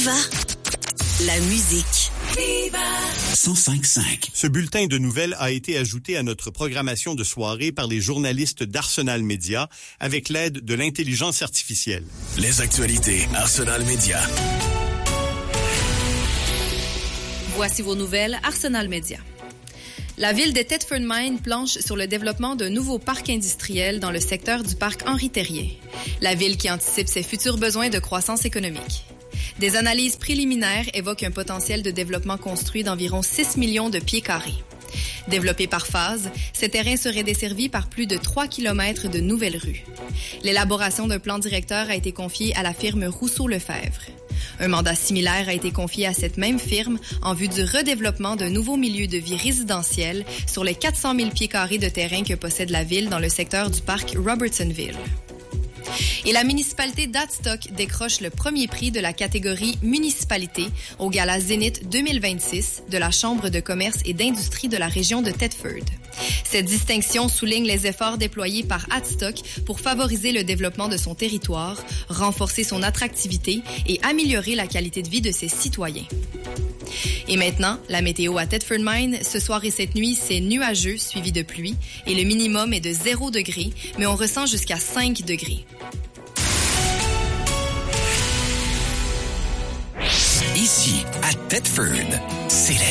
Viva! La musique. Viva! 105.5. Ce bulletin de nouvelles a été ajouté à notre programmation de soirée par les journalistes d'Arsenal Média avec l'aide de l'intelligence artificielle. Les actualités Arsenal Média. Voici vos nouvelles Arsenal Média. La ville de Thetford Mines planche sur le développement d'un nouveau parc industriel dans le secteur du parc Henri-Terrier. La ville qui anticipe ses futurs besoins de croissance économique. Des analyses préliminaires évoquent un potentiel de développement construit d'environ 6 millions de pieds carrés. Développé par phase, ces terrains seraient desservis par plus de 3 km de nouvelles rues. L'élaboration d'un plan directeur a été confiée à la firme Rousseau-Lefebvre. Un mandat similaire a été confié à cette même firme en vue du redéveloppement d'un nouveau milieu de vie résidentiel sur les 400 000 pieds carrés de terrain que possède la ville dans le secteur du parc Robertsonville. Et la municipalité d'Adstock décroche le premier prix de la catégorie municipalité au Gala Zénith 2026 de la Chambre de commerce et d'industrie de la région de Thetford. Cette distinction souligne les efforts déployés par Adstock pour favoriser le développement de son territoire, renforcer son attractivité et améliorer la qualité de vie de ses citoyens. Et maintenant, la météo à Thetford Mines. Ce soir et cette nuit, c'est nuageux suivi de pluie et le minimum est de 0 degré, mais on ressent jusqu'à 5 degrés. Ici, à Thetford, c'est la